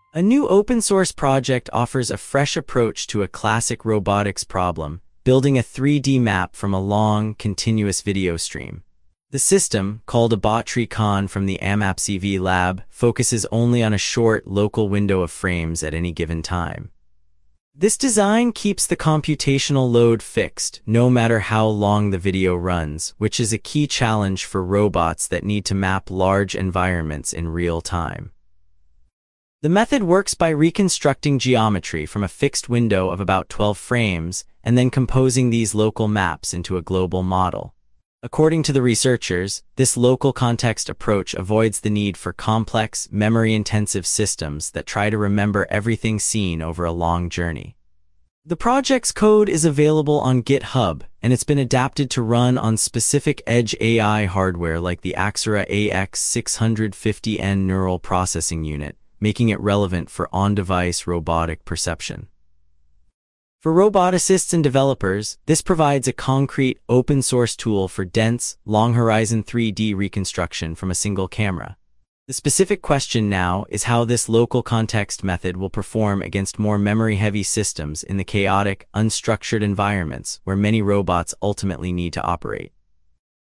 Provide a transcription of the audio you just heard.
A new open-source project offers a fresh approach to a classic robotics problem, building a 3D map from a long, continuous video stream. The system, called AbotTreeCon from the AMAPCV lab, focuses only on a short, local window of frames at any given time. This design keeps the computational load fixed, no matter how long the video runs, which is a key challenge for robots that need to map large environments in real time. The method works by reconstructing geometry from a fixed window of about 12 frames and then composing these local maps into a global model. According to the researchers, this local context approach avoids the need for complex, memory-intensive systems that try to remember everything seen over a long journey. The project's code is available on GitHub, and it's been adapted to run on specific edge AI hardware like the Axera AX650N neural processing unit, making it relevant for on-device robotic perception. For roboticists and developers, this provides a concrete, open-source tool for dense, long-horizon 3D reconstruction from a single camera. The specific question now is how this local context method will perform against more memory-heavy systems in the chaotic, unstructured environments where many robots ultimately need to operate.